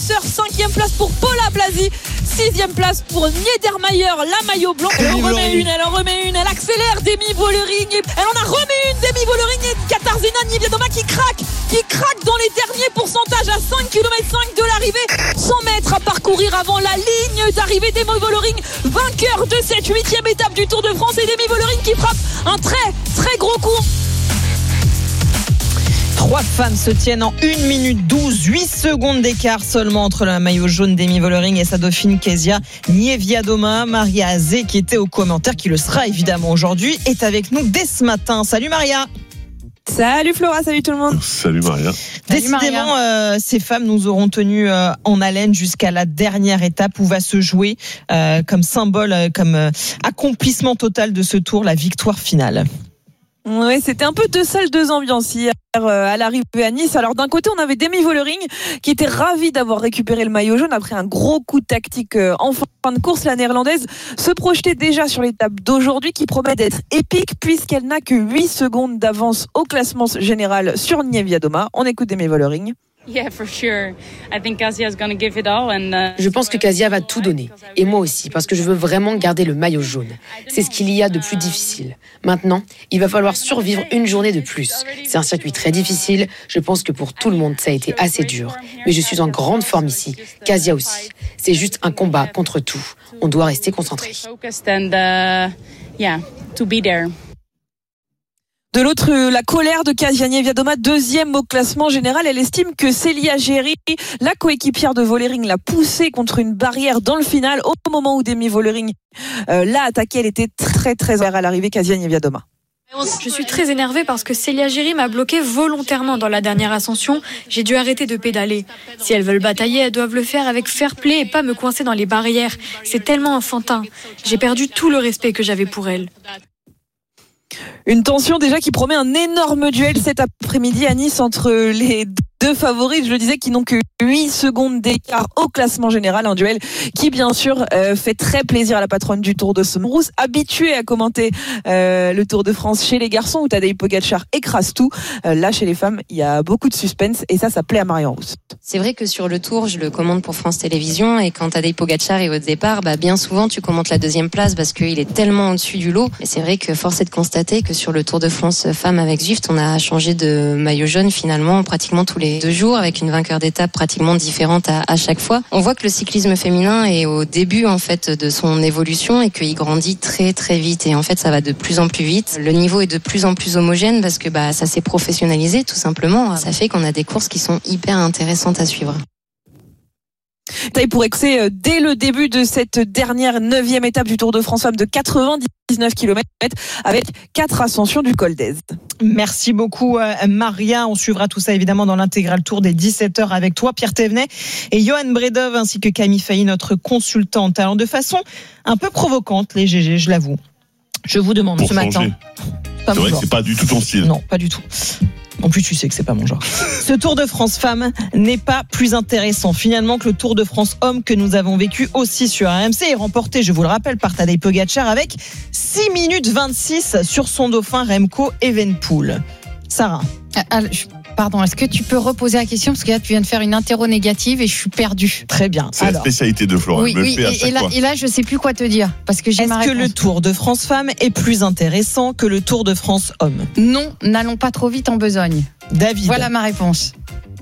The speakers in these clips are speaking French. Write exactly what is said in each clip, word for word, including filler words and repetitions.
Reusser, cinquième place pour Paula Blasi, sixième place pour Niedermayer, la maillot blanc. Elle en remet une, elle en remet une, elle accélère. Demi Vollering, elle en a remis une. Demi Vollering et Katarzyna Niewiadoma qui craque, qui craque dans les derniers pourcentages à cinq kilomètres cinq de l'arrivée. cent mètres à parcourir avant la ligne d'arrivée. Demi Vollering, vainqueur de cette huitième étape du Tour de France, et Demi Vollering qui frappe un très très gros coup. Trois femmes se tiennent en une minute douze, huit secondes d'écart seulement entre le maillot jaune Demi Vollering et sa dauphine Kezia Niewiadoma. Maria Azé, qui était au commentaire, qui le sera évidemment aujourd'hui, est avec nous dès ce matin. Salut Maria. Salut Flora, salut tout le monde. Salut Maria. Décidément, euh, ces femmes nous auront tenues euh, en haleine jusqu'à la dernière étape où va se jouer euh, comme symbole, euh, comme euh, accomplissement total de ce tour, la victoire finale. Oui, c'était un peu deux salles, deux ambiances hier euh, à l'arrivée à Nice. Alors d'un côté, on avait Demi Vollering qui était ravie d'avoir récupéré le maillot jaune après un gros coup de tactique euh, en fin de course. La néerlandaise se projetait déjà sur l'étape d'aujourd'hui qui promet d'être épique puisqu'elle n'a que huit secondes d'avance au classement général sur Niewiadoma. On écoute Demi Vollering. Je pense que Kezia va tout donner. Et moi aussi, parce que je veux vraiment garder le maillot jaune. C'est ce qu'il y a de plus difficile. Maintenant, il va falloir survivre une journée de plus. C'est un circuit très difficile. Je pense que pour tout le monde, ça a été assez dur. Mais je suis en grande forme ici. Kezia aussi. C'est juste un combat contre tout. On doit rester concentré. De l'autre, la colère de Kezia Niewiadoma, deuxième au classement général. Elle estime que Célia Géry, la coéquipière de Vollering, l'a poussée contre une barrière dans le final. Au moment où Demi Vollering euh, l'a attaquée, elle était très très à l'arrivée, Kezia Niewiadoma. Je suis très énervée parce que Célia Géry m'a bloquée volontairement dans la dernière ascension. J'ai dû arrêter de pédaler. Si elles veulent batailler, elles doivent le faire avec fair play et pas me coincer dans les barrières. C'est tellement enfantin. J'ai perdu tout le respect que j'avais pour elles. Une tension déjà qui promet un énorme duel cet après-midi à Nice entre les deux favorites, je le disais, qui n'ont que huit secondes d'écart au classement général. Un duel qui, bien sûr, euh, fait très plaisir à la patronne du Tour de Sommerousse, habituée à commenter euh, le Tour de France chez les garçons où Tadej Pogačar écrase tout. Euh, là, chez les femmes, il y a beaucoup de suspense et ça, ça plaît à Marion Rousse. C'est vrai que sur le Tour, je le commande pour France Télévisions et quand Tadej Pogačar est au départ, bah, bien souvent, tu commentes la deuxième place parce qu'il est tellement au-dessus du lot. Et c'est vrai que force est de constater que sur le Tour de France femmes avec Zwift, on a changé de maillot jaune finalement pratiquement tous les deux jours avec une vainqueur d'étape pratiquement différente à, à chaque fois. On voit que le cyclisme féminin est au début en fait de son évolution et qu'il grandit très très vite et en fait ça va de plus en plus vite. Le niveau est de plus en plus homogène parce que bah ça s'est professionnalisé tout simplement. Ça fait qu'on a des courses qui sont hyper intéressantes à suivre. Taille pour excès dès le début de cette dernière neuvième étape du Tour de France femmes de quatre-vingt-dix-neuf kilomètres avec quatre ascensions du col d'Èze. Merci beaucoup Maria, on suivra tout ça évidemment dans l'intégral tour des dix-sept heures avec toi Pierre Thévenet et Johan Bredov ainsi que Camille Failly, notre consultante. Alors de façon un peu provocante les G G, je l'avoue. Je vous demande pour ce changer. matin. C'est vrai que c'est pas du tout ton style. Non, pas du tout. En plus, tu sais que c'est pas mon genre. Ce Tour de France femmes n'est pas plus intéressant finalement que le Tour de France hommes que nous avons vécu aussi sur R M C et remporté, je vous le rappelle, par Tadej Pogačar avec six minutes vingt-six sur son dauphin Remco Evenepoel. Sarah. Ah, je... Pardon, est-ce que tu peux reposer la question parce que là tu viens de faire une interro négative et je suis perdue. Très bien. C'est Alors, la spécialité de Flora. Oui, me oui, le fait à et, chaque et, là, fois. et là je sais plus quoi te dire parce que j'ai est-ce ma que réponse. le Tour de France femmes est plus intéressant que le Tour de France hommes? Non, n'allons pas trop vite en besogne. David. Voilà ma réponse.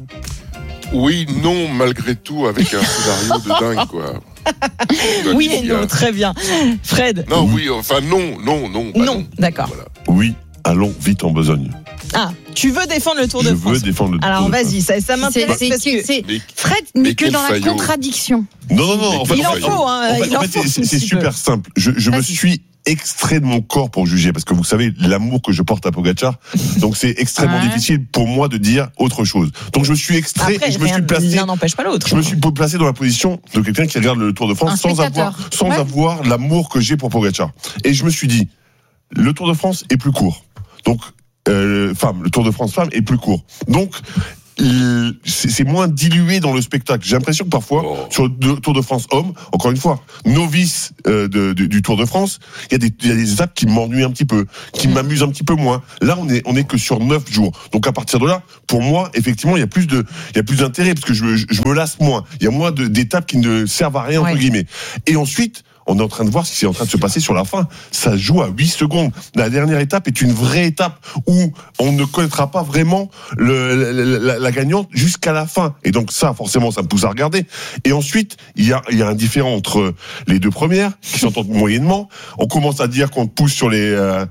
Oui, non, malgré tout, avec un scénario de dingue, quoi. Donc, oui et il y a- non, très bien. Fred. Non, oui, enfin, non, non, non. bah Non, d'accord. Voilà. Oui, allons vite en besogne. Ah, tu veux défendre le Tour Je de veux France? défendre le Tour Alors de France. vas-y, ça, ça m'intéresse C'est- parce c'est- que c'est- Mais- Fred mais n'est que quel dans la faillot. contradiction. Non, non, non. En fait, il en en fait, faut, hein, en fait, il en en fait, faut. c'est- un c'est petit super peu. simple. Je, je me Vas-y. suis extrait de mon corps pour juger parce que vous savez l'amour que je porte à Pogačar. Donc c'est extrêmement Ouais. difficile pour moi de dire autre chose. Donc je me suis extrait Après, et je me rien- suis placé. l'un n'empêche pas l'autre. Je me suis placé dans la position de quelqu'un qui regarde le Tour de France Un sans spectateur. avoir, sans Ouais. avoir l'amour que j'ai pour Pogačar. Et je me suis dit, le Tour de France est plus court. Donc, euh, femme, le Tour de France femme est plus court. Donc, c'est moins dilué dans le spectacle. J'ai l'impression que parfois, oh. sur le Tour de France homme, encore une fois, novice euh, de, de, du Tour de France, il y a des, il y a des étapes qui m'ennuient un petit peu, qui mmh. m'amusent un petit peu moins. Là, on est, on est que sur neuf jours. Donc à partir de là, pour moi, effectivement, il y a plus de, il y a plus d'intérêt parce que je, je, je me lasse moins. Il y a moins de, d'étapes qui ne servent à rien, entre ouais. guillemets. Et ensuite, on est en train de voir ce qui est en train de se passer sur la fin. Ça joue à huit secondes. La dernière étape est une vraie étape où on ne connaîtra pas vraiment le, la, la, la gagnante jusqu'à la fin. Et donc ça, forcément, ça me pousse à regarder. Et ensuite, il y a, il y a un différent entre les deux premières, qui s'entendent moyennement. On commence à dire qu'on pousse sur les... Euh,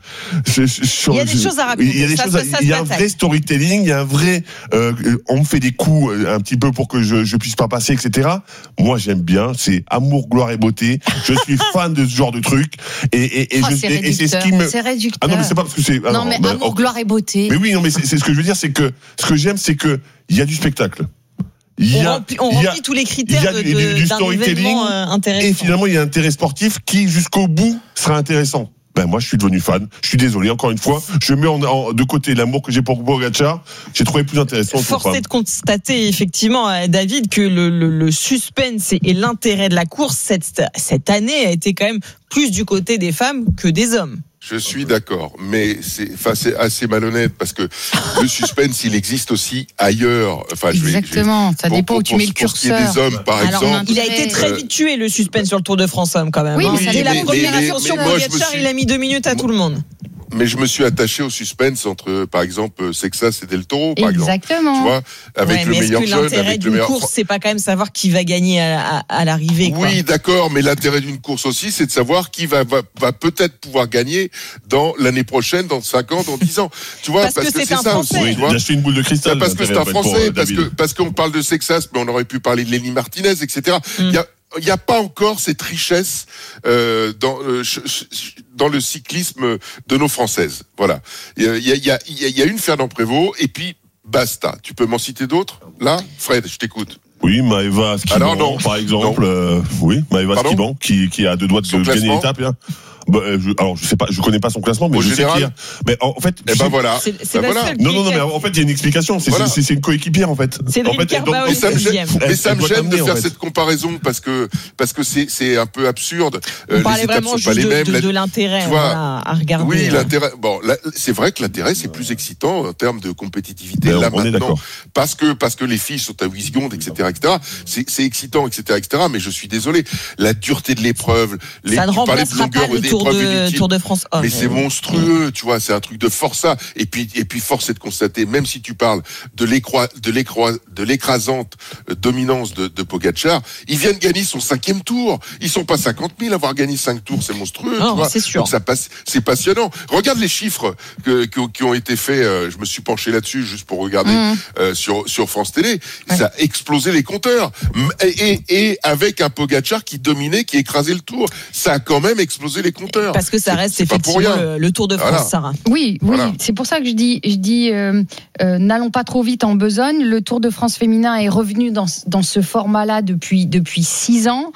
sur, il y a des je, choses à raconter. Il y a, des ça, choses ça, à, ça, il y a ça un vrai storytelling, il y a un vrai... Euh, on me fait des coups un petit peu pour que je, je puisse pas passer, et cetera. Moi, j'aime bien. C'est amour, gloire et beauté. Je suis fan de ce genre de truc et et et, oh, je, c'est et, et c'est ce qui me c'est réducteur. ah non mais c'est pas parce que c'est ah non, non mais bah, amour, oh, gloire et beauté. Mais oui non mais c'est, c'est ce que je veux dire, c'est que ce que j'aime c'est que il y a du spectacle. Il y a, on remplit, on remplit a, tous les critères il y a de, du, de, du d'un storytelling euh, intéressant. Et finalement il y a un intérêt sportif qui jusqu'au bout sera intéressant. Ben moi je suis devenu fan. Je suis désolé encore une fois. Je mets en, en, de côté l'amour que j'ai pour Pogačar. J'ai trouvé plus intéressant. Force est de constater effectivement, David, que le, le, le suspense et, et l'intérêt de la course cette, cette année a été quand même plus du côté des femmes que des hommes. Je suis d'accord, mais c'est, enfin, c'est assez malhonnête parce que le suspense, il existe aussi ailleurs. Enfin, exactement. Je vais, je vais, ça dépend où tu mets le curseur. Pour ce qui est des hommes, par Alors, exemple. Il a été très vite tué, le suspense sur le Tour de France homme quand même. Oui, hein. mais Dès la mais, première mais, ascension, Pogačar, suis... il a mis deux minutes à tout le monde. Mais je me suis attaché au suspense entre, par exemple, Sexas et Del Toro, par Exactement. exemple. Tu vois, avec ouais, le mais meilleur est-ce que jeune, l'intérêt avec d'une le meilleur. course, c'est pas quand même savoir qui va gagner à, à, à l'arrivée, quoi. Oui, d'accord, mais l'intérêt d'une course aussi, c'est de savoir qui va, va, va peut-être pouvoir gagner dans l'année prochaine, dans cinq ans, dans dix ans. Tu vois, parce, parce que, que c'est, c'est un ça Français. aussi. Oui, tu vois. d'acheter une boule de cristal. Parce que c'est un Français, parce que, David. parce qu'on parle de Sexas, mais on aurait pu parler de Lenny Martinez, et cetera. Il mm. y a, il n'y a pas encore cette richesse euh, dans, euh, dans le cyclisme de nos Françaises. Voilà. Il y a, il y a, il y a une Fernand Prévost et puis basta. Tu peux m'en citer d'autres là, Fred, je t'écoute. Oui, Maëva Skiban, par exemple. Euh, oui, Maëva Skiban, qui, qui a deux doigts de Son gagner classement. l'étape. Hein. Bah, je, alors je sais pas, je connais pas son classement, mais Au je général, sais qu'il y a. Mais en, en fait, eh ben voilà. C'est, c'est ben la voilà. seule Non, non, non, qui mais en fait, il y a une explication. C'est, Voilà. c'est, c'est une coéquipière, en fait. Cédric en fait, Kerbao, Mais ça me gêne, deuxième. mais ça me gêne de faire en fait. cette comparaison parce que parce que c'est c'est un peu absurde. On Euh, parlait les étapes vraiment sont pas juste les de, mêmes. de, de l'intérêt tu vois, voilà, à regarder. Oui, euh. l'intérêt. Bon, là, c'est vrai que l'intérêt c'est plus excitant en termes de compétitivité Ben, là on est maintenant, d'accord. parce que parce que les filles sont à huit secondes, et cetera, et cetera. C'est c'est excitant, et cetera, et cetera. Mais je suis désolé, la dureté de l'épreuve, les, Ça ne tu parlais de remplacera pas longueur le Tour d'épreuve de, inutile. Tour de France homme. Mais c'est monstrueux, tu vois, c'est un truc de forçat. Et puis, et puis, force est de constater, même si tu parles de l'écroi, de l'écroi, de l'écrasante euh, dominance de, de Pogačar, il vient de gagner son cinquième tour. Ils sont pas cinquante mille à avoir gagné cinq tours, c'est monstrueux, Non, tu vois. c'est sûr. Donc ça passe, c'est passionnant. Regarde les chiffres que, que- qui ont été faits. euh, je me suis penché là-dessus juste pour regarder Mmh. euh, sur sur France Télé. Ouais. Ça a explosé les compteurs. M- Et, et, et avec un Pogačar qui dominait, qui écrasait le tour, ça a quand même explosé les compteurs. Parce que ça C'est- reste c'est pas pour effectivement rien. le, le Tour de France, Voilà. Sarah. Oui, oui, Voilà. c'est pour ça que je dis, je dis, euh, euh, n'allons pas trop vite en besogne. Le Tour de France féminin est revenu dans dans ce format-là depuis depuis six ans,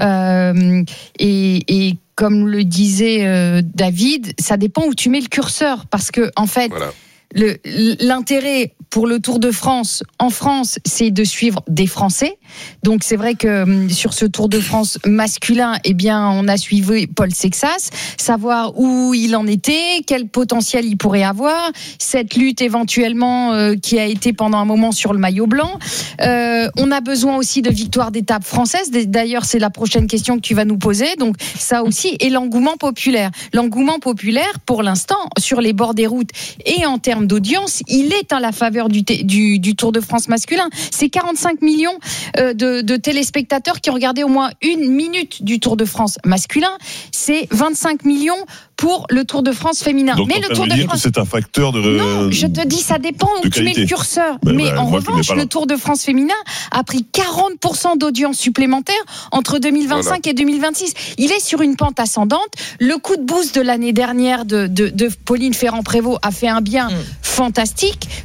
euh, et, et comme le disait euh, David, ça dépend où tu mets le curseur, parce que en fait. Voilà. Le, l'intérêt pour le Tour de France en France, c'est de suivre des Français. Donc c'est vrai que hum, sur ce Tour de France masculin, eh bien on a suivi Paul Sexas, savoir où il en était, quel potentiel il pourrait avoir, cette lutte éventuellement euh, qui a été pendant un moment sur le maillot blanc. Euh, on a besoin aussi de victoires d'étapes françaises. D'ailleurs, c'est la prochaine question que tu vas nous poser. Donc ça aussi, et l'engouement populaire. L'engouement populaire, pour l'instant, sur les bords des routes et en termes d'audience, il est à la faveur du, t- du, du Tour de France masculin. C'est quarante-cinq millions euh, de, de téléspectateurs qui ont regardé au moins une minute du Tour de France masculin. C'est vingt-cinq millions pour le Tour de France féminin. Donc, Mais en le train Tour de de dire France... que c'est un facteur de. Non, je te dis, ça dépend où de tu mets qualité. le curseur. Ben, Mais ben, en moi, je le mets revanche, pas là. le Tour de France féminin a pris quarante pour cent d'audience supplémentaire entre deux mille vingt-cinq Voilà. et deux mille vingt-six. Il est sur une pente ascendante. Le coup de boost de l'année dernière de, de, de Pauline Ferrand-Prévot a fait un bien Mm. fantastique. Couplé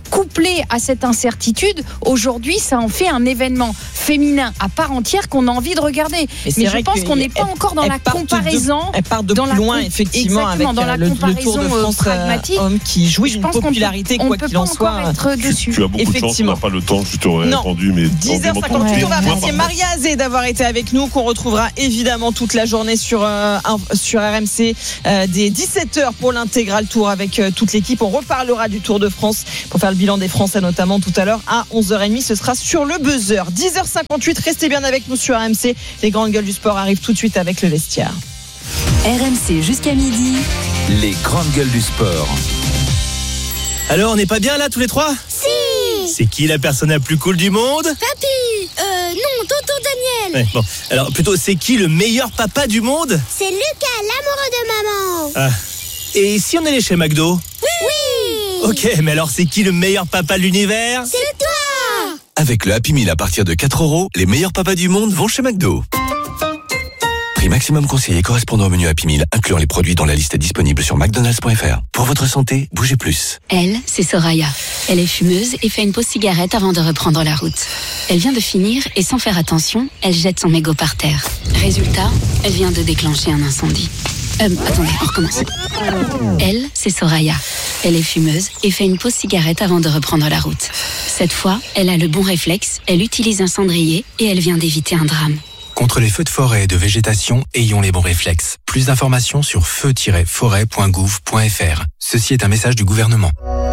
palper à cette incertitude, aujourd'hui, ça en fait un événement féminin à part entière qu'on a envie de regarder. Mais, Mais je pense qu'on n'est pas encore dans la comparaison. De, elle part de dans plus la loin, effectivement, avec dans la le, le Tour de France pragmatique, homme qui jouit d'une popularité, on quoi peut qu'il pas en soit. Être dessus. Tu, tu as beaucoup de chance, on n'a pas le temps, je t'aurais non. répondu. Mais dix heures cinquante-huit, on va remercier Maria Azé d'avoir été avec nous, qu'on retrouvera évidemment toute la journée sur, euh, sur R M C euh, dès dix-sept heures pour l'intégral tour avec euh, toute l'équipe. On reparlera du Tour de France pour faire le bilan des Français, notamment tout à l'heure à onze heures trente. Ce sera sur le buzzer. dix heures cinquante-huit, restez bien avec nous sur R M C. Les grandes gueules du sport arrivent tout de suite avec le vestiaire. R M C jusqu'à midi. Les grandes gueules du sport. Alors, on n'est pas bien là tous les trois ? Si. C'est qui la personne la plus cool du monde ? Papy. Euh, non, tonton Daniel. Ouais, bon, alors plutôt, c'est qui le meilleur papa du monde ? C'est Lucas, l'amoureux de maman. Ah. Et si on allait chez McDo ? Oui. Ok, mais alors c'est qui le meilleur papa de l'univers ? C'est toi. Avec le Happy Meal à partir de quatre euros, les meilleurs papas du monde vont chez McDo. Prix maximum conseillé correspondant au menu Happy Meal, incluant les produits dont la liste est disponible sur mcdonalds point f r. Pour votre santé, bougez plus. Elle, c'est Soraya. Elle est fumeuse et fait une pause cigarette avant de reprendre la route. Elle vient de finir et sans faire attention, elle jette son mégot par terre. Résultat, elle vient de déclencher un incendie. Euh, attendez, on recommence. Elle, c'est Soraya. Elle est fumeuse et fait une pause cigarette avant de reprendre la route. Cette fois, elle a le bon réflexe, elle utilise un cendrier et elle vient d'éviter un drame. Contre les feux de forêt et de végétation, ayons les bons réflexes. Plus d'informations sur feu tiret forêt point gouv point f r. Ceci est un message du gouvernement.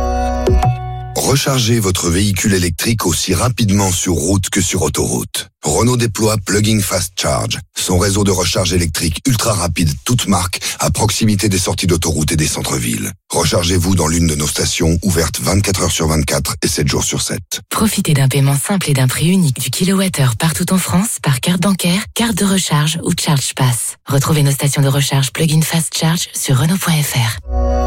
Rechargez votre véhicule électrique aussi rapidement sur route que sur autoroute. Renault déploie Plug-in Fast Charge, son réseau de recharge électrique ultra rapide, toute marque, à proximité des sorties d'autoroute et des centres-villes. Rechargez-vous dans l'une de nos stations, ouvertes vingt-quatre heures sur vingt-quatre et sept jours sur sept. Profitez d'un paiement simple et d'un prix unique du kilowattheure partout en France par carte bancaire, carte de recharge ou Charge Pass. Retrouvez nos stations de recharge Plug-in Fast Charge sur Renault point f r.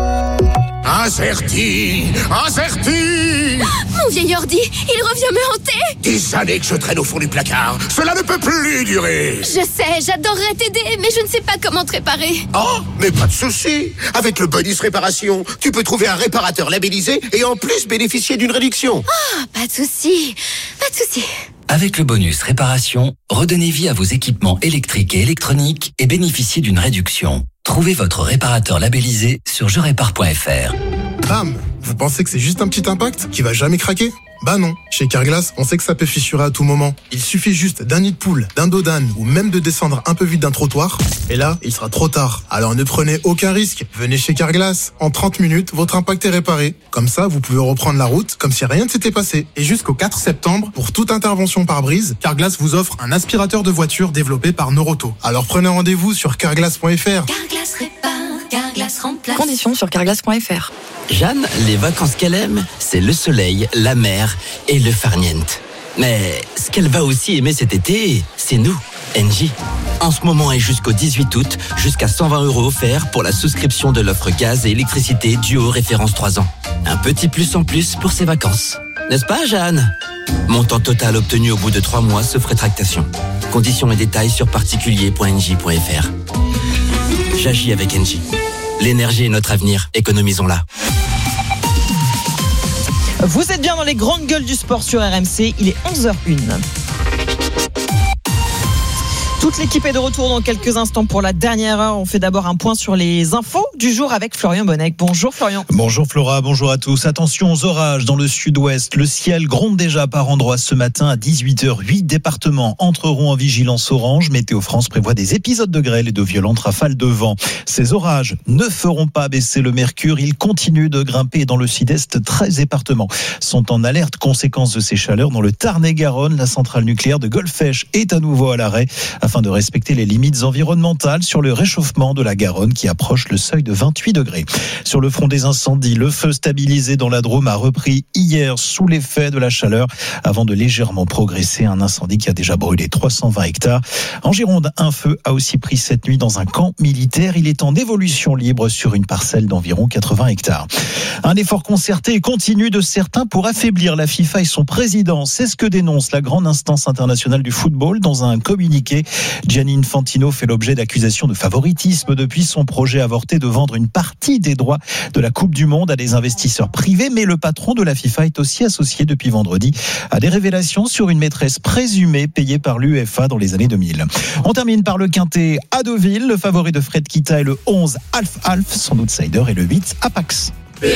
Incerti, incerti. Mon vieil ordi, il revient me hanter. Des années que je traîne au fond du placard. Cela ne peut plus durer. Je sais, j'adorerais t'aider, mais je ne sais pas comment te réparer. Oh, mais pas de souci. Avec le bonus réparation, tu peux trouver un réparateur labellisé et en plus bénéficier d'une réduction. Oh, pas de souci, pas de souci. Avec le bonus réparation, redonnez vie à vos équipements électriques et électroniques et bénéficiez d'une réduction. Trouvez votre réparateur labellisé sur je répare point f r. Bam! Vous pensez que c'est juste un petit impact qui va jamais craquer? Bah non. Chez Carglass, on sait que ça peut fissurer à tout moment. Il suffit juste d'un nid de poule, d'un dos d'âne ou même de descendre un peu vite d'un trottoir. Et là, il sera trop tard. Alors ne prenez aucun risque. Venez chez Carglass. En trente minutes, votre impact est réparé. Comme ça, vous pouvez reprendre la route comme si rien ne s'était passé. Et jusqu'au quatre septembre, pour toute intervention par brise, Carglass vous offre un aspirateur de voiture développé par Noroto. Alors prenez rendez-vous sur carglass point f r. Carglass répare, Carglass remplace. Conditions sur carglass point f r. Jeanne, les vacances qu'elle aime, c'est le soleil, la mer et le farniente. Mais ce qu'elle va aussi aimer cet été, c'est nous, Engie. En ce moment et jusqu'au dix-huit août, jusqu'à cent vingt euros offerts pour la souscription de l'offre gaz et électricité Duo référence trois ans. Un petit plus en plus pour ses vacances. N'est-ce pas, Jeanne? Montant total obtenu au bout de trois mois sauf rétractation. Conditions et détails sur particulier point engie point f r. J'agis avec Engie. L'énergie est notre avenir, économisons-la. Vous êtes bien dans les grandes gueules du sport sur R M C, il est onze heures une. Toute l'équipe est de retour dans quelques instants pour la dernière heure. On fait d'abord un point sur les infos du jour avec Florian Bonnec. Bonjour Florian. Bonjour Flora, bonjour à tous. Attention aux orages dans le sud-ouest. Le ciel gronde déjà par endroits ce matin à dix-huit heures. Huit départements entreront en vigilance orange. Météo France prévoit des épisodes de grêle et de violentes rafales de vent. Ces orages ne feront pas baisser le mercure. Ils continuent de grimper dans le sud-est. treize départements sont en alerte conséquence de ces chaleurs. Dans le Tarn-et-Garonne, la centrale nucléaire de Golfech est à nouveau à l'arrêt afin de respecter les limites environnementales sur le réchauffement de la Garonne qui approche le seuil de vingt-huit degrés. Sur le front des incendies, le feu stabilisé dans la Drôme a repris hier sous l'effet de la chaleur avant de légèrement progresser. Un incendie qui a déjà brûlé trois cent vingt hectares. En Gironde, un feu a aussi pris cette nuit dans un camp militaire. Il est en évolution libre sur une parcelle d'environ quatre-vingts hectares. Un effort concerté et continu de certains pour affaiblir la FIFA et son président. C'est ce que dénonce la grande instance internationale du football dans un communiqué. Gianni Infantino fait l'objet d'accusations de favoritisme depuis son projet avorté de vendre une partie des droits de la Coupe du Monde à des investisseurs privés. Mais le patron de la FIFA est aussi associé depuis vendredi à des révélations sur une maîtresse présumée payée par l'UEFA dans les années deux mille. On termine par le quintet à Deauville. Le favori de Fred Kita est le onze Alf Alf, son outsider est le huit Apax.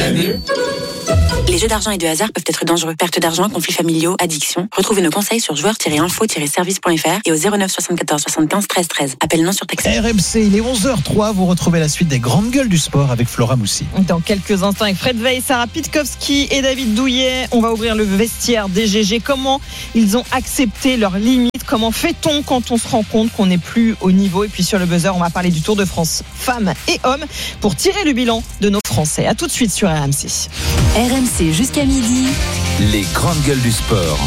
Les jeux d'argent et de hasard peuvent être dangereux. Perte d'argent, conflits familiaux, addiction. Retrouvez nos conseils sur joueurs tiret info tiret service point f r et au zéro neuf soixante-quatorze soixante-quinze treize treize. Appel non surtaxé. R M C, il est onze heures zéro trois. Vous retrouvez la suite des grandes gueules du sport avec Flora Moussi. Dans quelques instants avec Fred Veil, Sarah Pitkowski et David Douillet, on va ouvrir le vestiaire des G G. Comment ils ont accepté leurs limites? Comment fait-on quand on se rend compte qu'on n'est plus au niveau? Et puis sur le buzzer, on va parler du Tour de France femmes et hommes pour tirer le bilan de nos Français. À tout de suite sur R M C. R M C jusqu'à midi. Les grandes gueules du sport.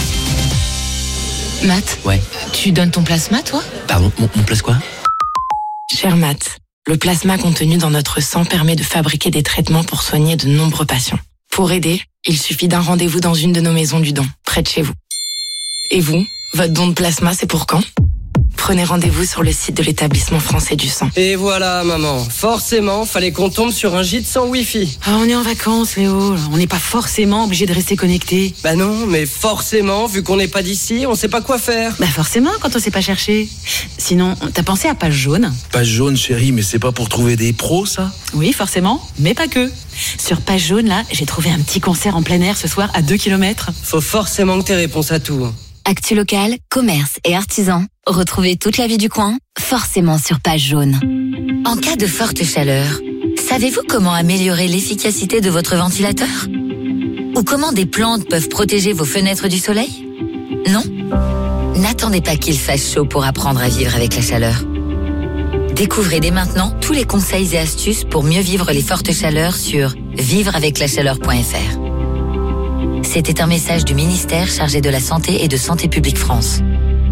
Matt, Ouais. tu donnes ton plasma, toi? Pardon, mon, mon place quoi? Cher Matt, le plasma contenu dans notre sang permet de fabriquer des traitements pour soigner de nombreux patients. Pour aider, il suffit d'un rendez-vous dans une de nos maisons du don, près de chez vous. Et vous, votre don de plasma, c'est pour quand? Prenez rendez-vous sur le site de l'établissement français du sang. Et voilà, maman. Forcément, fallait qu'on tombe sur un gîte sans wifi. Ah, on est en vacances, Léo. On n'est pas forcément obligé de rester connecté. Bah non, mais forcément, vu qu'on n'est pas d'ici, on sait pas quoi faire. Bah forcément, quand on sait pas chercher. Sinon, t'as pensé à Page Jaune? Page Jaune, chérie, mais c'est pas pour trouver des pros, ça? Oui, forcément, mais pas que. Sur Page Jaune, là, j'ai trouvé un petit concert en plein air ce soir à deux kilomètres. Faut forcément que t'aies réponse à tout. Actu local, commerce et artisans. Retrouvez toute la vie du coin, forcément sur Page Jaune. En cas de forte chaleur, savez-vous comment améliorer l'efficacité de votre ventilateur? Ou comment des plantes peuvent protéger vos fenêtres du soleil? Non? N'attendez pas qu'il fasse chaud pour apprendre à vivre avec la chaleur. Découvrez dès maintenant tous les conseils et astuces pour mieux vivre les fortes chaleurs sur vivre avec la chaleur point f r. C'était un message du ministère chargé de la Santé et de Santé publique France.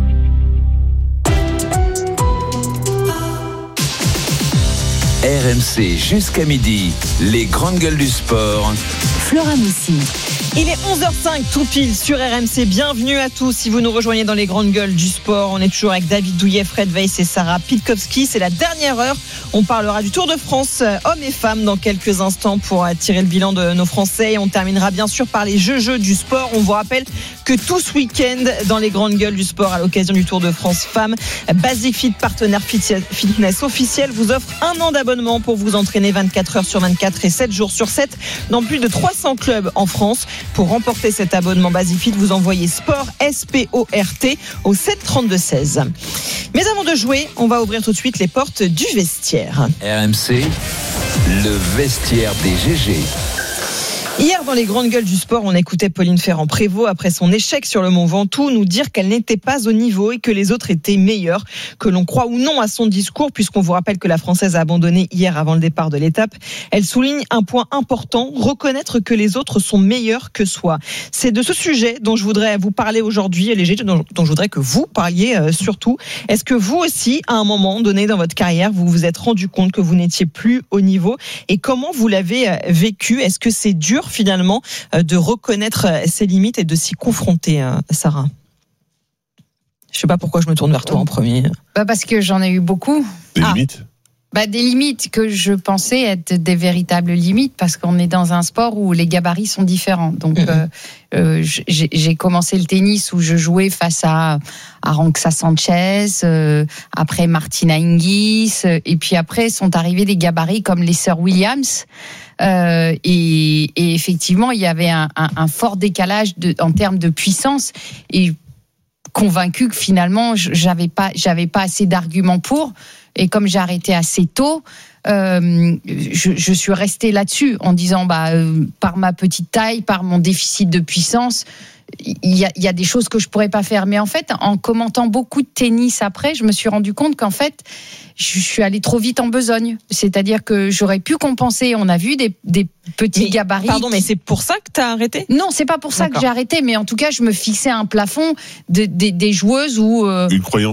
R M C jusqu'à midi, les grandes gueules du sport. Flora Moussi. Il est onze heures cinq tout pile sur R M C. Bienvenue à tous si vous nous rejoignez dans les grandes gueules du sport. On est toujours avec David Douillet, Fred Weiss et Sarah Pitkowski. C'est la dernière heure. On parlera du Tour de France hommes et femmes dans quelques instants pour tirer le bilan de nos Français. Et on terminera bien sûr par les jeux jeux du sport. On vous rappelle que tout ce week-end dans les grandes gueules du sport à l'occasion du Tour de France femmes, Basic Fit, partenaire fitness officiel, vous offre un an d'abonnement pour vous entraîner vingt-quatre heures sur vingt-quatre et sept jours sur sept dans plus de trois cents clubs en France. Pour remporter cet abonnement Basic Fit, vous envoyez sport S P O R T au sept trente-deux seize. Mais avant de jouer, on va ouvrir tout de suite les portes du vestiaire. R M C, le vestiaire des G G. Hier, dans les grandes gueules du sport, on écoutait Pauline Ferrand-Prévot, après son échec sur le Mont Ventoux, nous dire qu'elle n'était pas au niveau et que les autres étaient meilleurs. Que l'on croit ou non à son discours, puisqu'on vous rappelle que la Française a abandonné hier avant le départ de l'étape, elle souligne un point important, reconnaître que les autres sont meilleurs que soi. C'est de ce sujet dont je voudrais vous parler aujourd'hui, les G G, dont, dont je voudrais que vous parliez euh, surtout. Est-ce que vous aussi, à un moment donné dans votre carrière, vous vous êtes rendu compte que vous n'étiez plus au niveau? Et comment vous l'avez euh, vécu? Est-ce que c'est dur finalement de reconnaître ses limites et de s'y confronter, Sarah? Je sais pas pourquoi je me tourne vers toi en premier. Bah parce que j'en ai eu beaucoup. Des ah. limites Bah des limites que je pensais être des véritables limites, parce qu'on est dans un sport où les gabarits sont différents. Donc mmh. euh, euh, j'ai, j'ai commencé le tennis où je jouais face à Aranxa Sanchez, euh, après Martina Hingis, euh, et puis après sont arrivés des gabarits comme les sœurs Williams. Euh, et, et effectivement, il y avait un, un, un fort décalage de, en termes de puissance. Et convaincu que finalement, j'avais pas, j'avais pas assez d'arguments pour. Et comme j'ai arrêté assez tôt, euh, je, je suis restée là-dessus en disant, bah, euh, par ma petite taille, par mon déficit de puissance, il y a, il y a des choses que je pourrais pas faire. Mais en fait, en commentant beaucoup de tennis après, je me suis rendu compte qu'en fait, je suis allée trop vite en besogne. C'est-à-dire que j'aurais pu compenser. On a vu des, des petits mais, gabarits. Pardon, mais c'est pour ça que tu as arrêté ? Non, c'est pas pour ça D'accord. que j'ai arrêté. Mais en tout cas, je me fixais un plafond de, de, des joueuses où... Euh... Une croyance limitante ?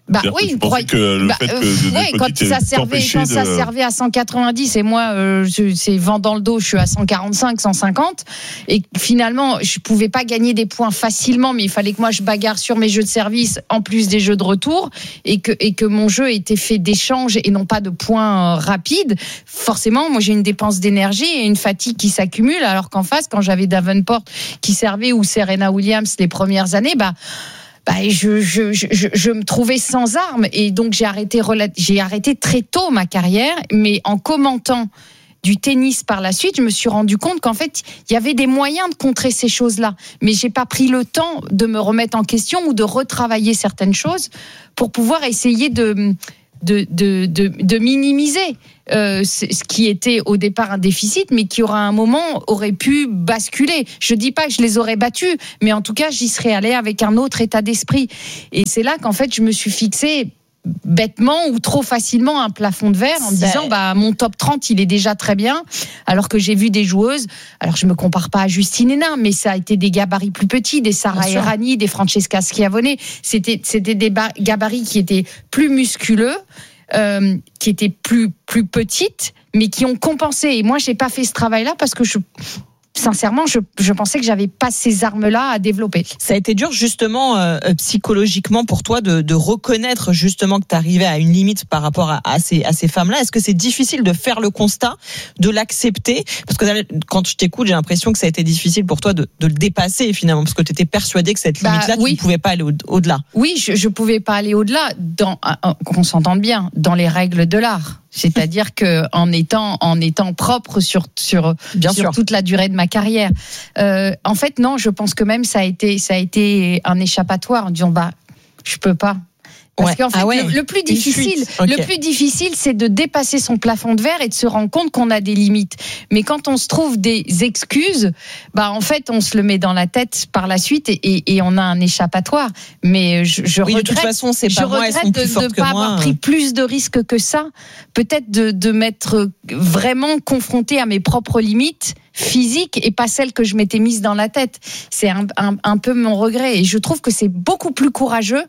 Bah oui, je pensais que le bah, fait que euh, de- ouais, de quand petite, ça servait, t'empêchait quand ça de- servait à cent quatre-vingt-dix et moi, euh, je, c'est vent dans le dos, je suis à cent quarante-cinq, cent cinquante et finalement, je pouvais pas gagner des points facilement, mais il fallait que moi je bagarre sur mes jeux de service en plus des jeux de retour et que et que mon jeu était fait d'échanges et non pas de points euh, rapides. Forcément, moi j'ai une dépense d'énergie et une fatigue qui s'accumule, alors qu'en face, quand j'avais Davenport qui servait ou Serena Williams les premières années, bah Bah, je, je, je, je me trouvais sans armes et donc j'ai arrêté, j'ai arrêté très tôt ma carrière, mais en commentant du tennis par la suite, je me suis rendu compte qu'en fait, il y avait des moyens de contrer ces choses-là, mais j'ai pas pris le temps de me remettre en question ou de retravailler certaines choses pour pouvoir essayer de de, de, de, de minimiser euh, ce qui était au départ un déficit, mais qui aura un moment aurait pu basculer. Je dis pas que je les aurais battus, mais en tout cas, j'y serais allée avec un autre état d'esprit. Et c'est là qu'en fait, je me suis fixée bêtement ou trop facilement un plafond de verre en me disant bah mon top trente il est déjà très bien, alors que j'ai vu des joueuses, alors je me compare pas à Justine Hénin, mais ça a été des gabarits plus petits, des Sarah Errani, des Francesca Schiavone, c'était c'était des gabarits qui étaient plus musculeux, euh, qui étaient plus plus petites, mais qui ont compensé. Et moi j'ai pas fait ce travail là parce que je sincèrement, je, je pensais que j'avais pas ces armes-là à développer. Ça a été dur justement euh, psychologiquement pour toi de, de reconnaître justement que tu arrivais à une limite par rapport à, à ces, à ces femmes-là. Est-ce que c'est difficile de faire le constat, de l'accepter? Parce que quand je t'écoute, j'ai l'impression que ça a été difficile pour toi de, de le dépasser finalement, parce que tu étais persuadée que cette limite-là, bah, oui. tu ne pouvais pas aller au, au-delà. Oui, je ne pouvais pas aller au-delà, dans, qu'on s'entende bien, dans les règles de l'art. C'est-à-dire que en étant en étant propre sur sur Bien sur sûr. toute la durée de ma carrière. Euh, en fait, non, je pense que même ça a été ça a été un échappatoire en disant bah je peux pas. Parce ouais. qu'en fait, ah ouais. le, le plus difficile, okay. le plus difficile, c'est de dépasser son plafond de verre et de se rendre compte qu'on a des limites. Mais quand on se trouve des excuses, bah en fait, on se le met dans la tête par la suite et, et, et on a un échappatoire. Mais je, je oui, regrette, de toute façon, c'est pas je moi, regrette de ne pas avoir pris plus de risques que ça. Peut-être de, de m'être vraiment confrontée à mes propres limites physiques et pas celles que je m'étais mise dans la tête. C'est un, un, un peu mon regret. Et je trouve que c'est beaucoup plus courageux.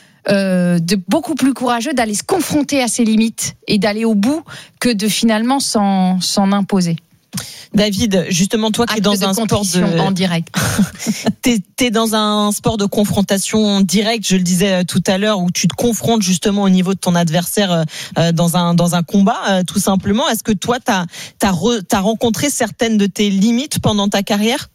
Euh, de beaucoup plus courageux d'aller se confronter à ses limites et d'aller au bout que de finalement s'en, s'en imposer. David, justement toi qui es dans un sport de en direct, t'es, t'es dans un sport de confrontation directe, je le disais tout à l'heure, où tu te confrontes justement au niveau de ton adversaire euh, dans un dans un combat, euh, tout simplement. Est-ce que toi t'as t'as, re, t'as rencontré certaines de tes limites pendant ta carrière?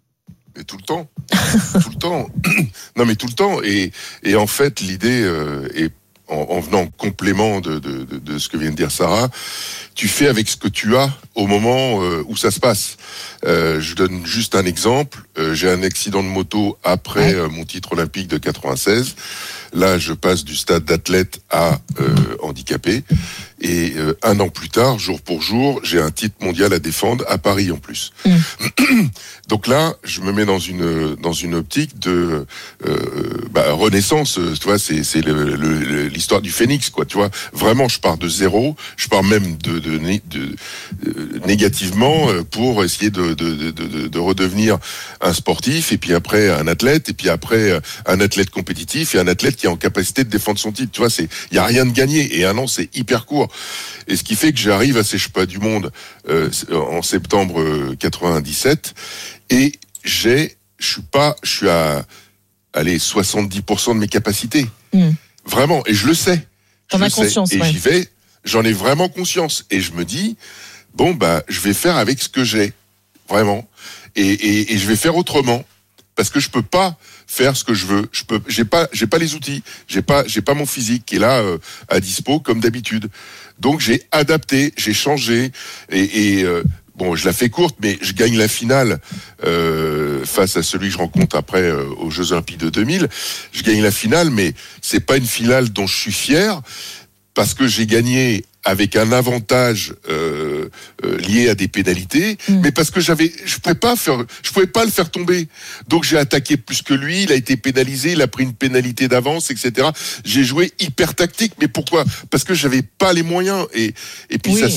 Et tout le temps, tout le temps. Non, mais tout le temps. Et, et en fait, l'idée euh, est en, en venant en complément de, de, de, de ce que vient de dire Sarah. Tu fais avec ce que tu as au moment euh, où ça se passe. Euh, je donne juste un exemple. Euh, j'ai un accident de moto après euh, mon titre olympique de quatre-vingt-seize. Là, je passe du stade d'athlète à euh, handicapé. Et euh, un an plus tard, jour pour jour, j'ai un titre mondial à défendre à Paris en plus. Mmh. Donc là, je me mets dans une dans une optique de euh, bah, renaissance. Tu vois, c'est c'est le, le, l'histoire du phénix, quoi. Tu vois, vraiment, je pars de zéro. Je pars même de de, de, de euh, négativement pour essayer de de, de de de redevenir un sportif et puis après un athlète et puis après un athlète compétitif et un athlète qui est en capacité de défendre son titre. Tu vois, c'est il y a rien de gagné et un an c'est hyper court. Et ce qui fait que j'arrive à ces Championnats du monde euh, en septembre quatre-vingt-dix-sept et j'ai, je suis pas, je suis à, allez, soixante-dix pour cent de mes capacités. Mmh. Vraiment, et je le sais. T'en as conscience, et ouais. j'y vais, j'en ai vraiment conscience. Et je me dis, bon, bah, je vais faire avec ce que j'ai. Vraiment. Et, et, et je vais faire autrement. Parce que je peux pas faire ce que je veux. Je peux, j'ai pas, j'ai pas les outils. J'ai pas, j'ai pas mon physique qui est là euh, à dispo comme d'habitude. Donc j'ai adapté, j'ai changé et, et euh, bon, je la fais courte, mais je gagne la finale euh, face à celui que je rencontre après euh, aux Jeux Olympiques de deux mille. Je gagne la finale, mais c'est pas une finale dont je suis fier parce que j'ai gagné avec un avantage euh, euh, lié à des pénalités, mmh. mais parce que j'avais, je pouvais pas faire, je pouvais pas le faire tomber. Donc j'ai attaqué plus que lui, il a été pénalisé, il a pris une pénalité d'avance, et cetera. J'ai joué hyper tactique, mais pourquoi ? Parce que j'avais pas les moyens et et puis oui. ça s'est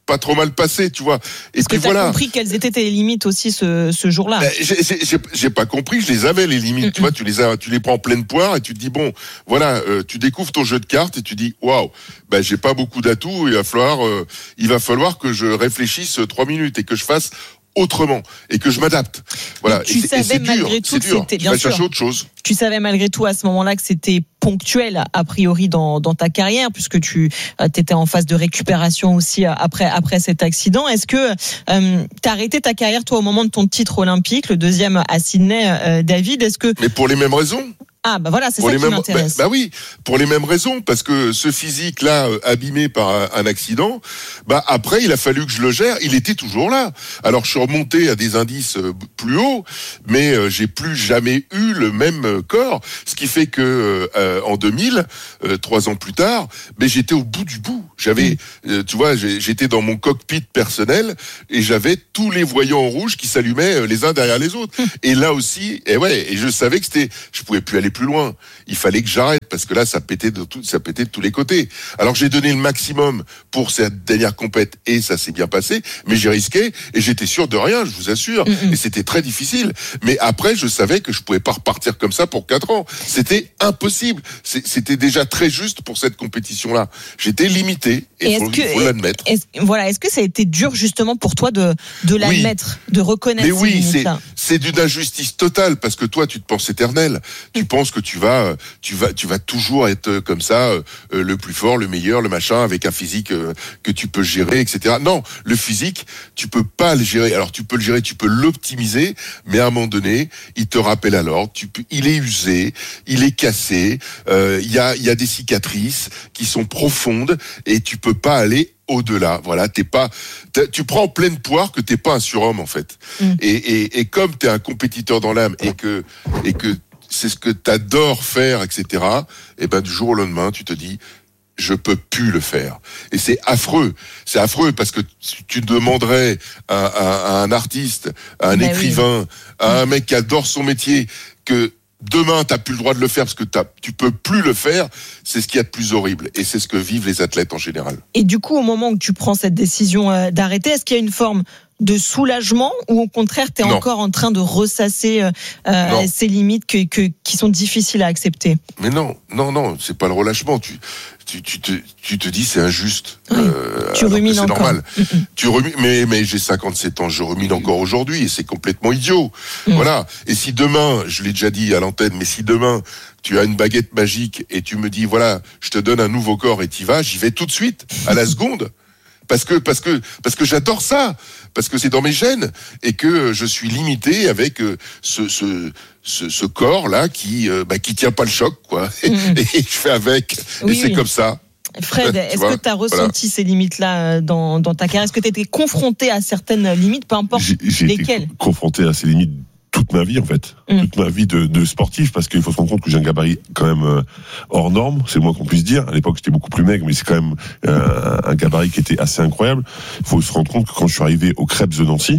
pas trop mal passé, tu vois. Et Est-ce puis que tu as voilà. compris quelles étaient tes limites aussi ce, ce jour-là? Ben, j'ai, j'ai, j'ai pas compris, je les avais les limites, mm-hmm. tu vois, tu les as, tu les prends en pleine poire et tu te dis bon, voilà, euh, tu découvres ton jeu de cartes et tu dis waouh, ben j'ai pas beaucoup d'atouts, il va falloir, euh, il va falloir que je réfléchisse trois minutes et que je fasse autrement et que je m'adapte. Voilà. Tu et c'est, savais et c'est malgré dur, tout c'est que dur. c'était Tu bien vas sûr. chercher autre chose. Tu savais malgré tout à ce moment-là que c'était ponctuel a priori dans, dans ta carrière puisque tu euh, étais en phase de récupération aussi après après cet accident. Est-ce que euh, tu as arrêté ta carrière toi au moment de ton titre olympique, le deuxième à Sydney, euh, David? Est-ce que Mais pour les mêmes raisons. Ah bah voilà, c'est pour ça les qui mêmes, m'intéresse. Bah, bah oui, pour les mêmes raisons, parce que ce physique-là, euh, abîmé par un, un accident, bah après, il a fallu que je le gère. Il était toujours là. Alors, je suis remonté à des indices euh, plus hauts, mais euh, j'ai plus jamais eu le même euh, corps. Ce qui fait que euh, en deux mille, euh, trois ans plus tard, mais j'étais au bout du bout. J'avais, euh, tu vois, j'ai, j'étais dans mon cockpit personnel et j'avais tous les voyants en rouge qui s'allumaient euh, les uns derrière les autres. Et là aussi, et ouais, et je savais que c'était, je pouvais plus aller plus loin. Il fallait que j'arrête parce que là, ça pétait de tout, ça pétait de tous les côtés. Alors j'ai donné le maximum pour cette dernière compète et ça s'est bien passé, mais j'ai risqué et j'étais sûr de rien, je vous assure. Mm-hmm. Et c'était très difficile. Mais après, je savais que je pouvais pas repartir comme ça pour quatre ans. C'était impossible. C'est, c'était déjà très juste pour cette compétition-là. J'étais limité et il faut, faut l'admettre. Est-ce, voilà, est-ce que ça a été dur justement pour toi de de l'admettre, oui. de reconnaître? Mais oui, ces c'est c'est d'une injustice totale parce que toi, tu te penses éternel. Tu penses que tu vas, tu vas, tu vas toujours être comme ça, euh, le plus fort, le meilleur, le machin, avec un physique euh, que tu peux gérer, et cetera. Non, le physique, tu peux pas le gérer. Alors tu peux le gérer, tu peux l'optimiser, mais à un moment donné, il te rappelle à l'ordre. Tu peux, il est usé, il est cassé. Il euh, y a, il y a des cicatrices qui sont profondes et tu peux pas aller au-delà. Voilà, t'es pas, t'es, tu prends en pleine poire que t'es pas un surhomme en fait. Mm. Et, et, et comme t'es un compétiteur dans l'âme et que, et que c'est ce que t'adores faire, et cetera. Et ben du jour au lendemain, tu te dis, je peux plus le faire. Et c'est affreux. C'est affreux parce que tu demanderais à, à, à un artiste, à un ben écrivain, oui. à un mec qui adore son métier, que demain t'as plus le droit de le faire parce que t'as, tu peux plus le faire. C'est ce qu'il y a de plus horrible. Et c'est ce que vivent les athlètes en général. Et du coup, au moment où tu prends cette décision euh, d'arrêter, est-ce qu'il y a une forme de soulagement ou au contraire t'es non. encore en train de ressasser euh, ces limites que, que, qui sont difficiles à accepter? Mais non, non, non, c'est pas le relâchement. Tu, tu, tu, te, tu te dis c'est injuste. Oui. Euh, tu rumines encore. C'est normal. Mm-hmm. Tu rumines, mais, mais j'ai cinquante-sept ans, je rumine encore aujourd'hui et c'est complètement idiot. Mm. Voilà. Et si demain, je l'ai déjà dit à l'antenne, mais si demain tu as une baguette magique et tu me dis voilà, je te donne un nouveau corps et t'y vas, j'y vais tout de suite, à la seconde. Parce que parce que parce que j'adore ça, parce que c'est dans mes gènes et que je suis limité avec ce ce ce, ce corps là qui euh, bah, qui tient pas le choc quoi. Et, mmh. et je fais avec oui, et c'est oui. comme ça. Fred, est-ce vois, que tu as ressenti voilà. ces limites-là dans dans ta carrière? Est-ce que tu étais confronté à certaines limites, peu importe j'ai, j'ai lesquelles? Été confronté à ces limites toute ma vie en fait, mmh. toute ma vie de, de sportif, parce qu'il faut se rendre compte que j'ai un gabarit quand même euh, hors norme, c'est le moins qu'on puisse dire. À l'époque j'étais beaucoup plus maigre, mais c'est quand même euh, un gabarit qui était assez incroyable. Il faut se rendre compte que quand je suis arrivé au Krebs de Nancy,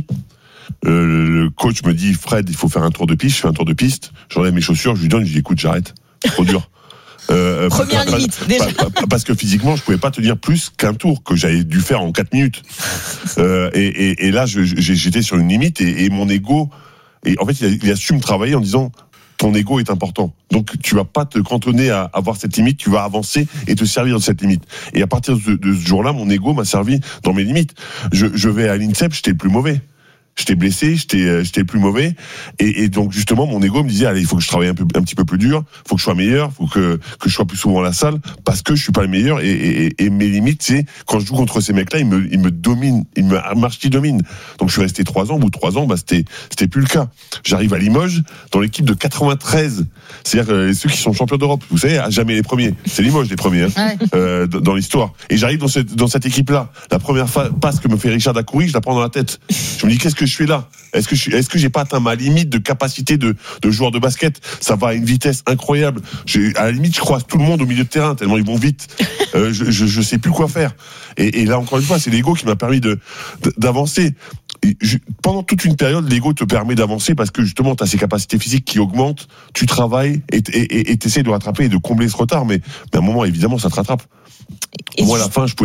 euh, le coach me dit Fred, il faut faire un tour de piste. Je fais un tour de piste, j'enlève mes chaussures, je lui donne, je lui dis écoute j'arrête, c'est trop dur. Euh, Première pas, limite, pas, déjà. Pas, pas, parce que physiquement, je pouvais pas tenir plus qu'un tour que j'avais dû faire en quatre minutes. Euh, et, et, et là, je, j'étais sur une limite et, et mon ego. Et en fait, il a, il a su me travailler en disant ton ego est important. Donc, tu vas pas te cantonner à avoir cette limite, tu vas avancer et te servir de cette limite. Et à partir de, de ce jour-là, mon ego m'a servi dans mes limites. Je, je vais à l'INSEP, j'étais le plus mauvais. J'étais blessé, j'étais, j'étais le plus mauvais, et, et donc justement mon ego me disait allez il faut que je travaille un peu, un petit peu plus dur, faut que je sois meilleur, faut que que je sois plus souvent à la salle parce que je suis pas le meilleur et, et, et mes limites c'est quand je joue contre ces mecs-là ils me ils me dominent, ils me marche-dominent. Donc je suis resté trois ans, au bout de trois ans bah c'était c'était plus le cas. J'arrive à Limoges dans l'équipe de quatre-vingt-treize, c'est-à-dire euh, ceux qui sont champions d'Europe, vous savez, à jamais les premiers, c'est Limoges les premiers hein, ouais. euh, dans l'histoire. Et j'arrive dans cette dans cette équipe-là, la première passe que me fait Richard Dacoury, je la prends dans la tête. Je me dis qu'est-ce que je fais là? Est-ce que je, est-ce que j'ai pas atteint ma limite de capacité de, de joueur de basket? Ça va à une vitesse incroyable. J'ai, à la limite, je croise tout le monde au milieu de terrain tellement ils vont vite. Euh, je, je, je sais plus quoi faire. Et, et là encore une fois, c'est l'ego qui m'a permis de, de d'avancer. Et je, pendant toute une période, l'ego te permet d'avancer parce que justement, tu as ces capacités physiques qui augmentent. Tu travailles et et et t'essaies de rattraper et de combler ce retard. Mais, mais à un moment, évidemment, ça te rattrape. Et Moi, à la fin, je pouvais plus.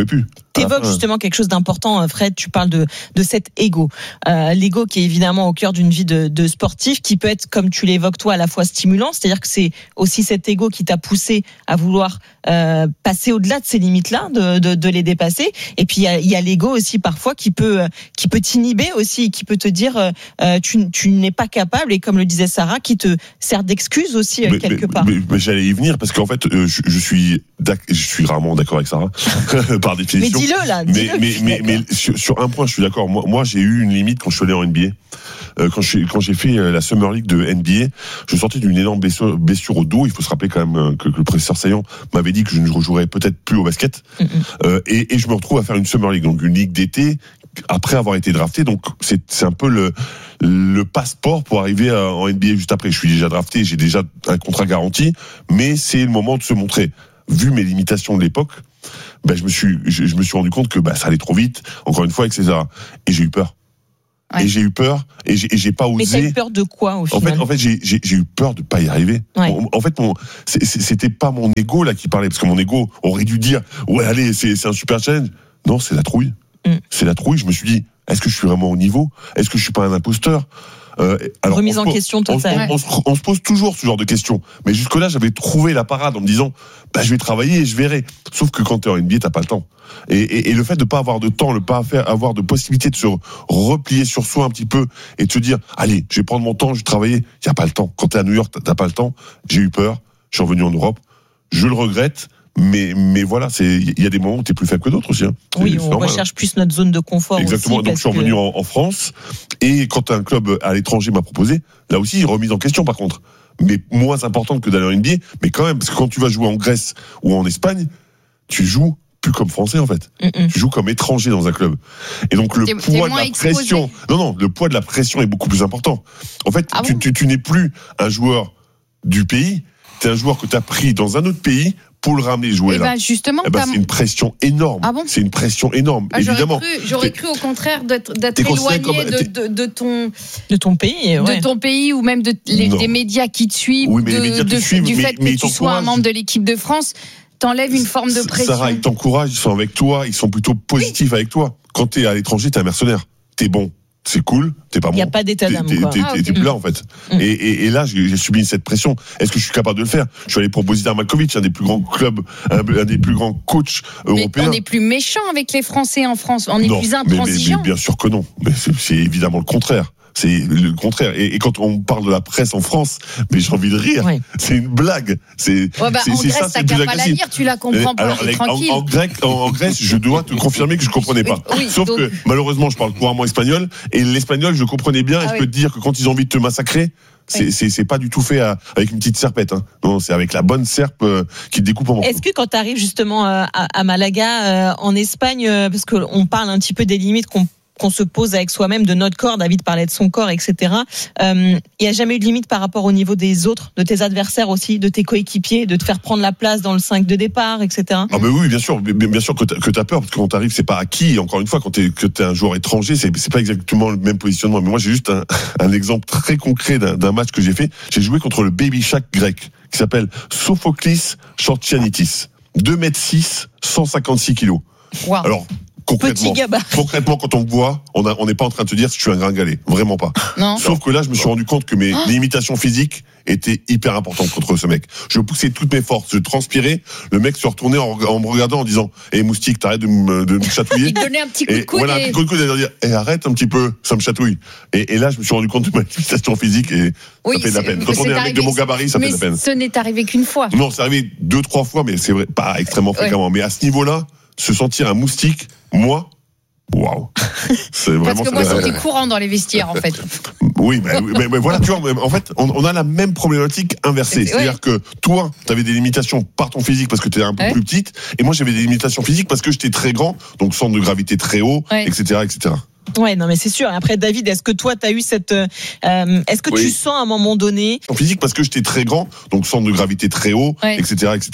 T'évoques justement quelque chose d'important, Fred. Tu parles de de cet ego, euh, l'ego qui est évidemment au cœur d'une vie de, de sportif, qui peut être, comme tu l'évoques toi, à la fois stimulant, c'est-à-dire que c'est aussi cet ego qui t'a poussé à vouloir euh, passer au-delà de ces limites-là, de, de, de les dépasser. Et puis il y a, y a l'ego aussi parfois qui peut qui peut t'inhiber aussi, qui peut te dire euh, tu tu n'es pas capable, et comme le disait Sarah, qui te sert d'excuse aussi mais, quelque mais, part. Mais, mais j'allais y venir parce qu'en fait, euh, je, je suis je suis rarement d'accord avec Sarah par définition. Mais dis-le là. Mais, dis-le, mais, mais, mais sur, sur un point, je suis d'accord. Moi, moi, j'ai eu une limite quand je suis allé en N B A. Euh, quand, je, quand j'ai fait la Summer League de N B A, je sortais d'une énorme blessure, blessure au dos. Il faut se rappeler quand même que, que le professeur Saillant m'avait dit que je ne rejouerais peut-être plus au basket. Mm-hmm. Euh, et, et je me retrouve à faire une Summer League, donc une ligue d'été, après avoir été drafté. Donc c'est, c'est un peu le, le passeport pour arriver à, en N B A juste après. Je suis déjà drafté, j'ai déjà un contrat garanti, mais c'est le moment de se montrer. Vu mes limitations de l'époque, ben je me suis, je, je me suis rendu compte que bah ça allait trop vite, encore une fois, et cetera. Et j'ai eu peur. Ouais. Et j'ai eu peur, et j'ai, et j'ai pas osé. Mais t'as eu peur de quoi au final ? En fait, en fait, j'ai, j'ai, j'ai eu peur de pas y arriver. Ouais. En fait, mon, c'est, c'était pas mon ego là qui parlait, parce que mon ego aurait dû dire, ouais, allez, c'est, c'est un super challenge. Non, c'est la trouille. Mm. C'est la trouille. Je me suis dit, est-ce que je suis vraiment au niveau ? Est-ce que je suis pas un imposteur ? Euh, alors, Remise en pose, question totale. On, on, on, on se pose toujours ce genre de questions. Mais jusque-là, j'avais trouvé la parade en me disant, bah, je vais travailler et je verrai. Sauf que quand t'es en N B A, t'as pas le temps. Et, et, et le fait de pas avoir de temps, le pas faire, avoir de possibilité de se replier sur soi un petit peu et de se dire, allez, je vais prendre mon temps, je vais travailler. Y a pas le temps. Quand t'es à New York, t'as pas le temps. J'ai eu peur. Je suis revenu en Europe. Je le regrette. Mais, mais voilà, il y a des moments où tu es plus faible que d'autres aussi. Hein. Oui, on normal. Recherche plus notre zone de confort. Exactement, aussi, donc je suis revenu que... en, en France, et quand un club à l'étranger m'a proposé, là aussi, remise en question par contre, mais moins importante que d'aller en N B A, mais quand même, parce que quand tu vas jouer en Grèce ou en Espagne, tu joues plus comme français en fait. Mm-mm. Tu joues comme étranger dans un club. Et donc le t'es, poids t'es de la exposé. pression, non, non, le poids de la pression est beaucoup plus important. En fait, ah tu, bon tu, tu n'es plus un joueur du pays, tu es un joueur que tu as pris dans un autre pays pour le ramener jouer et là. Ben justement, eh ben, c'est une pression énorme. Ah bon c'est une pression énorme, ah, évidemment. J'aurais cru, j'aurais cru au contraire d'être, d'être éloigné comme, de, de, de ton de ton pays, ouais. de ton pays ou même de les, des médias qui te suivent, oui, mais de, les médias de, te suivent, du mais, fait mais que tu sois un membre de l'équipe de France, t'enlèves une forme de pression. Sarah, ils t'encouragent, ils sont avec toi, ils sont plutôt positifs oui. avec toi. Quand t'es à l'étranger, t'es un mercenaire. T'es bon. C'est cool, t'es pas bon. Il n'y a pas d'état d'âme. T'es, t'es, t'es, ah, okay. t'es plus là en fait. Mm. Et, et, et là, j'ai, j'ai subi cette pression. Est-ce que je suis capable de le faire ? Je suis allé pour Bozidar Malkovic, un des plus grands clubs, un, un des plus grands coachs européens. Mais on est plus méchant avec les Français en France. On est non, plus intransigeant. Mais, mais, mais bien sûr que non. Mais c'est, c'est évidemment le contraire. C'est le contraire. Et, et quand on parle de la presse en France, mais j'ai envie de rire. Oui. C'est une blague. C'est, ouais, bah, c'est, en c'est Grèce, ça, t'as qu'à pas la lire, tu la comprends pas. Alors, tranquille. En, en, grec, en, en Grèce, je dois te confirmer que je comprenais pas. Oui, Sauf donc... que malheureusement, je parle couramment espagnol et l'espagnol, je comprenais bien. Ah, et je oui. peux te dire que quand ils ont envie de te massacrer, c'est, oui. c'est, c'est pas du tout fait à, avec une petite serpette. Hein. Non, c'est avec la bonne serpe euh, qui te découpe en morceaux. Est-ce que quand tu arrives justement euh, à, à Malaga, euh, en Espagne, euh, parce qu'on parle un petit peu des limites qu'on qu'on se pose avec soi-même, de notre corps, David parlait de son corps, et cetera. Il euh, n'y a jamais eu de limite par rapport au niveau des autres, de tes adversaires aussi, de tes coéquipiers, de te faire prendre la place dans le cinq de départ, et cetera. Ah ben oui, bien sûr, bien, bien sûr que t'as, que t'as peur, parce que quand t'arrives, c'est pas acquis. Encore une fois, quand t'es, que t'es un joueur étranger, c'est, c'est pas exactement le même positionnement. Mais moi, j'ai juste un, un exemple très concret d'un, d'un match que j'ai fait. J'ai joué contre le Baby Shaq grec, qui s'appelle Sophoclis Chorchianitis. deux mètres six, cent cinquante-six kilos. Wow. Alors, Concrètement, concrètement, quand on me voit, on a, on n'est pas en train de te dire si je suis un gringalet, vraiment pas. Non. Sauf que là, je me suis rendu compte que mes oh. limitations physiques étaient hyper importantes contre ce mec. Je poussais toutes mes forces, je transpirais. Le mec se retournait en, en me regardant en disant "Eh hey, moustique, t'arrêtes de me, de me chatouiller." Il donnait un petit coup de coude. Voilà, et... un petit coup de coude, et dire "Eh, arrête un petit peu, ça me chatouille." Et, et là, je me suis rendu compte de ma limitation physique et oui, ça fait de la peine. Quand on est un mec de mon gabarit, ça fait de la peine. Ce n'est arrivé qu'une fois. Non, c'est arrivé deux, trois fois, mais c'est vrai, pas extrêmement fréquemment. Ouais. Mais à ce niveau-là, se sentir un moustique, moi. Waouh, c'est vraiment. Parce que moi, c'était courant dans les vestiaires, en fait. Oui, mais, mais, mais voilà, tu vois, en fait, on, on a la même problématique inversée. C'est, C'est-à-dire ouais. que toi, t'avais des limitations par ton physique parce que t'étais un peu ouais. plus petite, et moi, j'avais des limitations physiques parce que j'étais très grand, donc centre de gravité très haut, ouais. et cetera, et cetera. Ouais, non, mais c'est sûr. Après, David, est-ce que toi, t'as eu cette, euh, est-ce que oui. tu sens à un moment donné. En physique parce que j'étais très grand, donc centre de gravité très haut, ouais. et cetera, et cetera.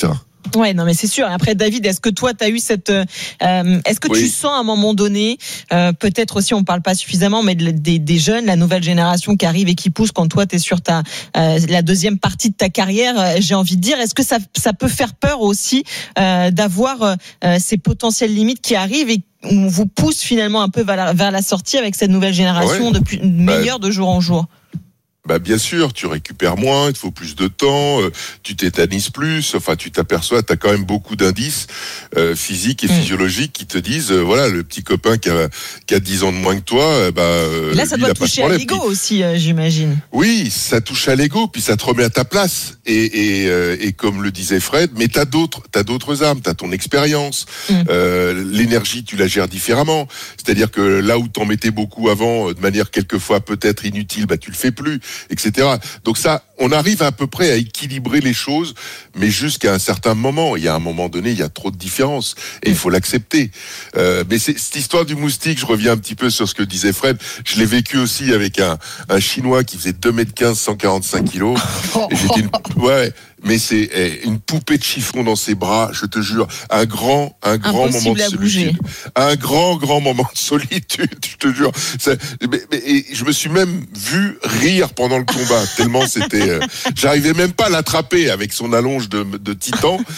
Ouais, non, mais c'est sûr. Après, David, est-ce que toi, tu as eu cette, euh, est-ce que oui. tu sens à un moment donné, euh, peut-être aussi, on parle pas suffisamment, mais des, des jeunes, la nouvelle génération qui arrive et qui pousse quand toi, t'es sur ta, euh, la deuxième partie de ta carrière, euh, j'ai envie de dire, est-ce que ça, ça peut faire peur aussi, euh, d'avoir euh, ces potentielles limites qui arrivent et on vous pousse finalement un peu vers la, vers la sortie avec cette nouvelle génération ouais. de plus, meilleure bah, de jour en jour? Bah bien sûr, tu récupères moins, il te faut plus de temps, euh, tu tétanises plus, enfin tu t'aperçois, tu as quand même beaucoup d'indices euh, physiques et mmh. physiologiques qui te disent, euh, voilà, le petit copain qui a, qui a dix ans de moins que toi, euh, bah... Euh, là, ça lui, doit toucher à l'ego puis, aussi, euh, j'imagine. Oui, ça touche à l'ego, puis ça te remet à ta place. Et, et, euh, et comme le disait Fred, mais t'as d'autres, t'as d'autres armes, t'as ton expérience, mmh. euh, l'énergie, tu la gères différemment. C'est-à-dire que là où t'en mettais beaucoup avant, de manière quelquefois peut-être inutile, bah tu le fais plus, et cetera. Donc ça, on arrive à peu près à équilibrer les choses, mais jusqu'à un certain moment. Il y a un moment donné, il y a trop de différences et il faut l'accepter. Euh, mais c'est, cette histoire du moustique, je reviens un petit peu sur ce que disait Fred. Je l'ai vécu aussi avec un, un Chinois qui faisait deux mètres quinze, cent quarante-cinq kilos. Et j'étais une, ouais. Mais c'est eh, une poupée de chiffon dans ses bras, je te jure, un grand, un grand Impossible moment de solitude, un grand, grand moment de solitude, je te jure. Ça, mais, mais, et je me suis même vu rire pendant le combat tellement c'était, euh, j'arrivais même pas à l'attraper avec son allonge de, de titan.